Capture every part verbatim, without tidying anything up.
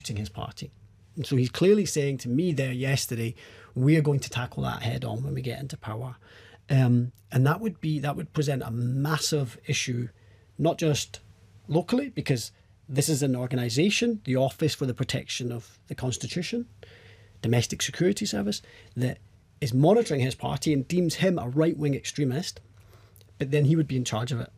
his party. And so he's clearly saying to me there yesterday, we are going to tackle that head on when we get into power. Um, and that would be that would present a massive issue, not just locally, because this is an organisation, the Office for the Protection of the Constitution, Domestic Security Service, that is monitoring his party and deems him a right-wing extremist, but then he would be in charge of it.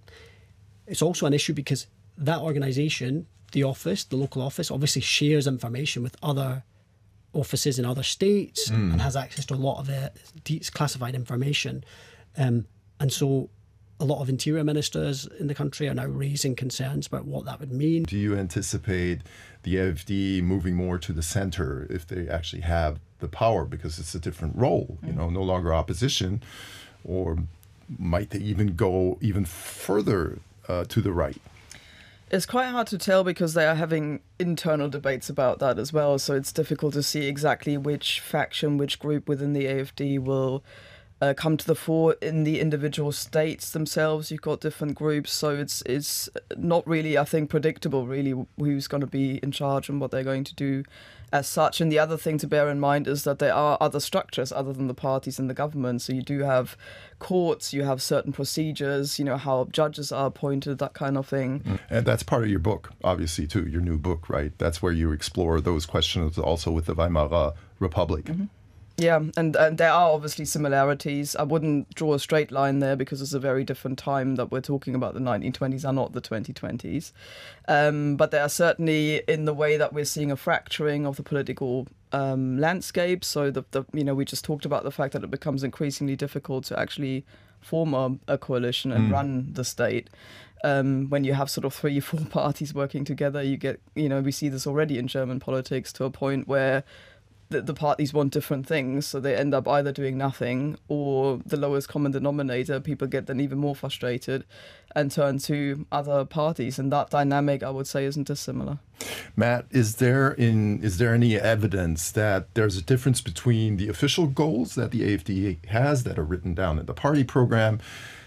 It's also an issue because that organisation, the office, the local office, obviously shares information with other offices in other states mm. and has access to a lot of uh, classified information. Um, and so a lot of interior ministers in the country are now raising concerns about what that would mean. Do you anticipate the A F D moving more to the center if they actually have the power, because it's a different role, you know, no longer opposition, or might they even go even further uh, to the right? It's quite hard to tell because they are having internal debates about that as well. So it's difficult to see exactly which faction, which group within the A F D will uh, come to the fore. In the individual states themselves, you've got different groups. So it's it's not really, I think, predictable really who's going to be in charge and what they're going to do as such. And the other thing to bear in mind is that there are other structures other than the parties in the government. So you do have courts, you have certain procedures, you know, how judges are appointed, that kind of thing. And that's part of your book, obviously, too, your new book, right? That's where you explore those questions also with the Weimar uh, Republic. Mm-hmm. Yeah, and, and there are obviously similarities. I wouldn't draw a straight line there because it's a very different time that we're talking about. The nineteen twenties are not the twenty twenties. Um, but there are certainly in the way that we're seeing a fracturing of the political um, landscape. So, the, the you know, we just talked about the fact that it becomes increasingly difficult to actually form a, a coalition and mm. run the state. Um, when you have sort of three, four parties working together, you get, you know, we see this already in German politics to a point where the, the parties want different things, so they end up either doing nothing or the lowest common denominator. People get then even more frustrated and turn to other parties, and that dynamic, I would say, isn't dissimilar. Matt, is there in is there any evidence that there's a difference between the official goals that the A F D has that are written down in the party program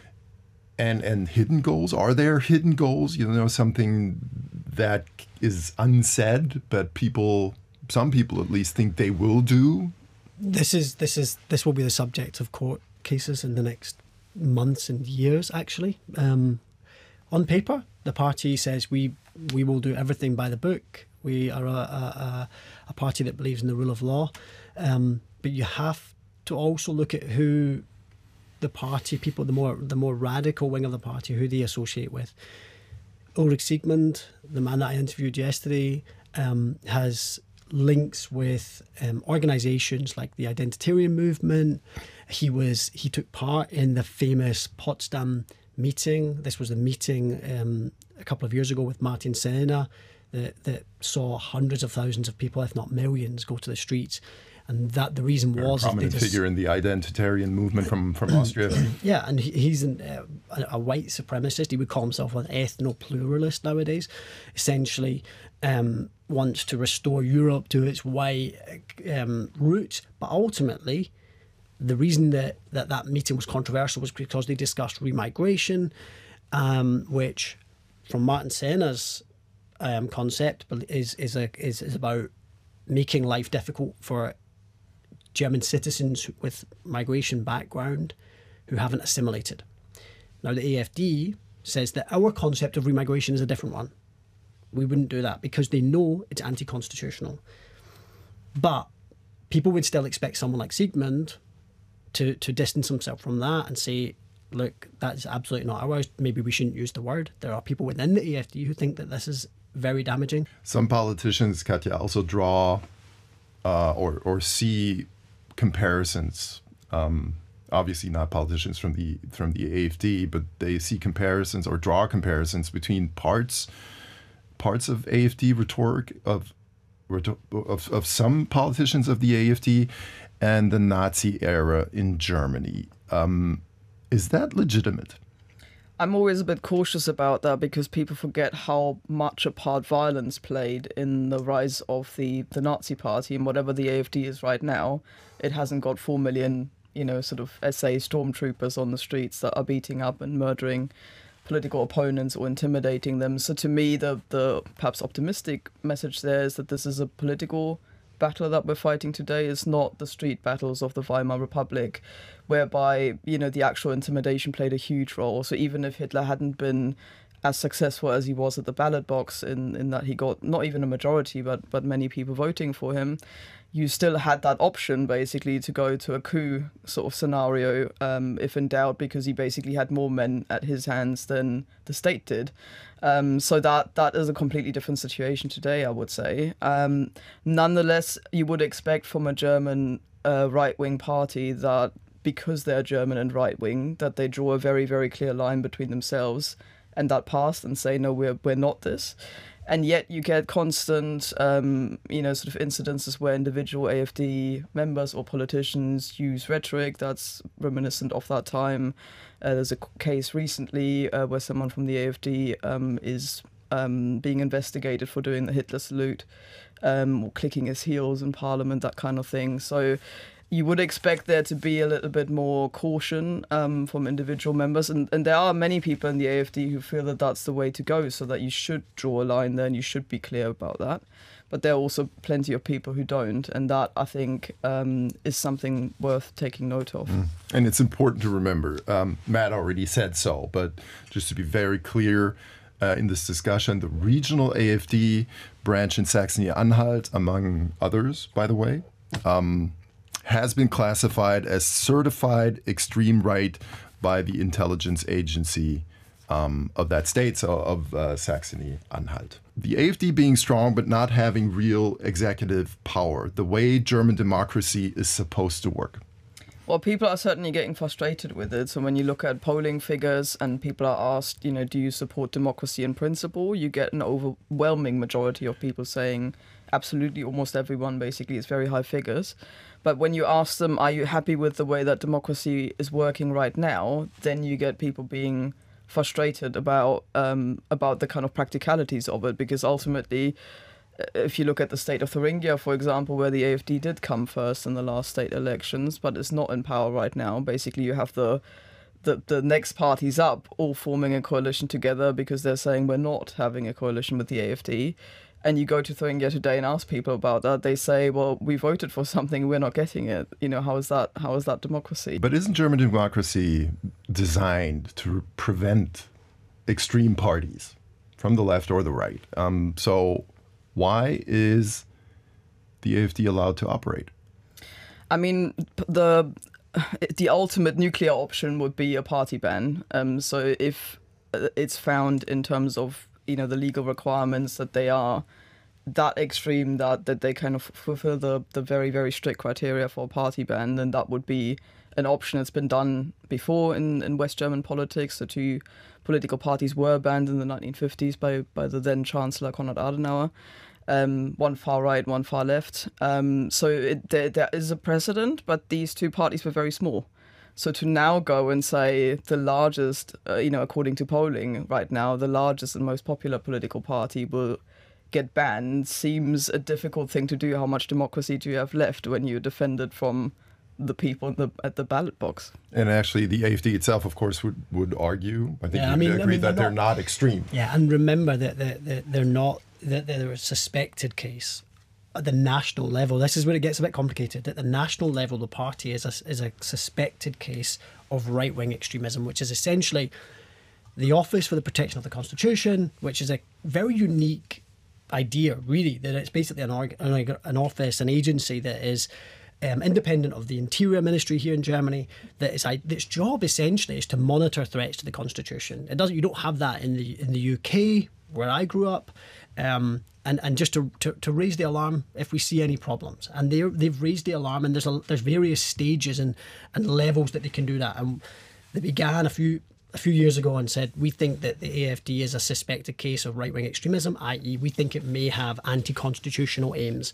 and and hidden goals? Are there hidden goals? You know, something that is unsaid, but people, some people at least, think they will do? This is this is this will be the subject of court cases in the next months and years, actually. Um, on paper, the party says we we will do everything by the book. We are a, a, a party that believes in the rule of law. Um, but you have to also look at who the party people, the more the more radical wing of the party, who they associate with. Ulrich Siegmund, the man that I interviewed yesterday, um, has links with um, organisations like the Identitarian movement. He was he took part in the famous Potsdam meeting. This was a meeting um, a couple of years ago with Martin Sellner that, that saw hundreds of thousands of people, if not millions, go to the streets. And that the reason was... A prominent just, figure in the Identitarian movement from, from Austria. Yeah, and he, he's an, uh, a, a white supremacist. He would call himself an ethno-pluralist nowadays. Essentially um, wants to restore Europe to its white um, roots. But ultimately, the reason that, that that meeting was controversial was because they discussed remigration, um, which, from Martin Sellner's um, concept, is, is, a, is, is about making life difficult for German citizens with migration background who haven't assimilated. Now, the A F D says that our concept of remigration is a different one. We wouldn't do that because they know it's anti-constitutional. But people would still expect someone like Siegmund to, to distance himself from that and say, look, that's absolutely not ours. Maybe we shouldn't use the word. There are people within the A F D who think that this is very damaging. Some politicians, Katja, also draw uh, or or see comparisons. Um, obviously, not politicians from the from the A F D, but they see comparisons or draw comparisons between parts parts of A F D rhetoric of of of some politicians of the A F D and the Nazi era in Germany. Um, is that legitimate? I'm always a bit cautious about that because people forget how much a part violence played in the rise of the, the Nazi party, and whatever the A F D is right now, it hasn't got four million, you know, sort of S A stormtroopers on the streets that are beating up and murdering political opponents or intimidating them. So to me, the the perhaps optimistic message there is that this is a political battle that we're fighting today. Is not the street battles of the Weimar Republic, whereby, you know, the actual intimidation played a huge role. So even if Hitler hadn't been as successful as he was at the ballot box, in, in that he got not even a majority, but but many people voting for him, you still had that option basically to go to a coup sort of scenario, um, if in doubt, because he basically had more men at his hands than the state did. Um, so that that is a completely different situation today, I would say. Um, nonetheless, you would expect from a German uh, right-wing party that because they're German and right-wing, that they draw a very, very clear line between themselves and that past and say, no, we're we're not this. And yet you get constant, um, you know, sort of incidences where individual A F D members or politicians use rhetoric that's reminiscent of that time. Uh, there's a case recently uh, where someone from the A F D um, is um, being investigated for doing the Hitler salute, um, or clicking his heels in Parliament, that kind of thing. So you would expect there to be a little bit more caution um, from individual members. And, and there are many people in the A F D who feel that that's the way to go, so that you should draw a line there and you should be clear about that. But there are also plenty of people who don't. And that, I think, um, is something worth taking note of. Mm. And it's important to remember, um, Matt already said so, but just to be very clear, uh, in this discussion, the regional A F D branch in Saxony-Anhalt, among others, by the way, um, has been classified as certified extreme right by the intelligence agency um, of that state, so of uh, Saxony-Anhalt. The A F D being strong but not having real executive power, the way German democracy is supposed to work. Well, people are certainly getting frustrated with it. So when you look at polling figures and people are asked, you know, do you support democracy in principle? You get an overwhelming majority of people saying absolutely, almost everyone basically. It's very high figures. But when you ask them, are you happy with the way that democracy is working right now, then you get people being frustrated about um, about the kind of practicalities of it, because ultimately, if you look at the state of Thuringia, for example, where the A F D did come first in the last state elections, but it's not in power right now. Basically, you have the, the the next parties up all forming a coalition together because they're saying we're not having a coalition with the A F D. And you go to Thuringia today and ask people about that, they say, well, we voted for something, we're not getting it. You know, how is that, how is that democracy? But isn't German democracy designed to prevent extreme parties from the left or the right? Um, so why is the A F D allowed to operate? I mean, the the ultimate nuclear option would be a party ban. Um, so if it's found in terms of, you know, the legal requirements that they are that extreme, that, that they kind of fulfill the, the very, very strict criteria for a party ban, then that would be an option. It's been done before in, in West German politics. The two political parties were banned in the nineteen fifties by, by the then Chancellor Konrad Adenauer, um, one far right, one far left. Um, so it, there, there is a precedent, but these two parties were very small. So to now go and say the largest, uh, you know, according to polling right now, the largest and most popular political party will get banned seems a difficult thing to do. How much democracy do you have left when you're defended from the people in the, at the ballot box? And actually, the A F D itself, of course, would, would argue, I think Yeah, you I mean- agree I mean, that they're they're not, not extreme. Yeah, and remember that they're, they're, they're not, that they're a suspected case. At the national level, this is where it gets a bit complicated. At the national level, the party is a, is a suspected case of right-wing extremism, which is essentially the Office for the Protection of the Constitution, which is a very unique idea, really, that it's basically an, org, an, an office, an agency that is um, independent of the Interior Ministry here in Germany, that is, its job essentially is to monitor threats to the Constitution. It doesn't. You don't have that in the in the U K, where I grew up. Um, and, and just to, to, to raise the alarm if we see any problems. And they they've raised the alarm, and there's a, there's various stages and, and levels that they can do that. And they began a few a few years ago and said, we think that the A F D is a suspected case of right-wing extremism, that is we think it may have anti-constitutional aims.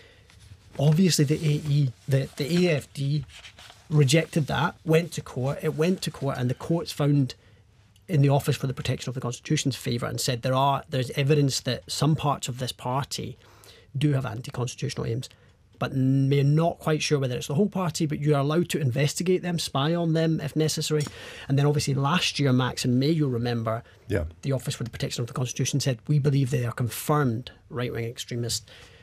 Obviously, the A E, the, the A F D rejected that, went to court. It went to court, and the courts found in the Office for the Protection of the Constitution's favour and said there are there's evidence that some parts of this party do have anti-constitutional aims. but we're not quite sure whether it's the whole party, but you are allowed to investigate them, spy on them if necessary. And then obviously last year, Max, in May, you'll remember, yeah. the Office for the Protection of the Constitution said, we believe they are confirmed right-wing extremists.